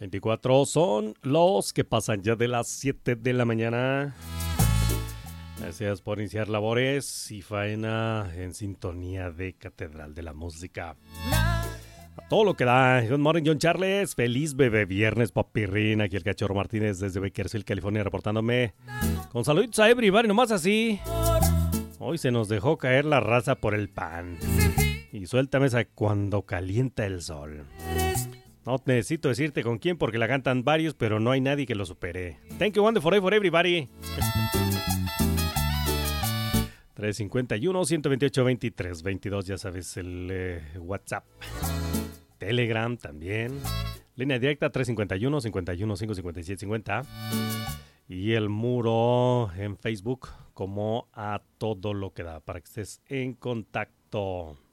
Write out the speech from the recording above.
24 son los que pasan ya de las 7 de la mañana. Gracias por iniciar labores y faena en sintonía de Catedral de la Música. A todo lo que da. Good morning, John Charles. Feliz bebé viernes, papirrín. Aquí el Cachorro Martínez desde Bakersfield, California, reportándome. Con saluditos a everybody, nomás así. Hoy se nos dejó caer la raza por el pan. Y suéltame esa cuando calienta el sol. No necesito decirte con quién porque la cantan varios, pero no hay nadie que lo supere. Thank you, one for everybody. 351-128-2322, ya sabes, el WhatsApp. Telegram también. Línea directa 351-51-557-50. Y el muro en Facebook como a todo lo que da para que estés en contacto.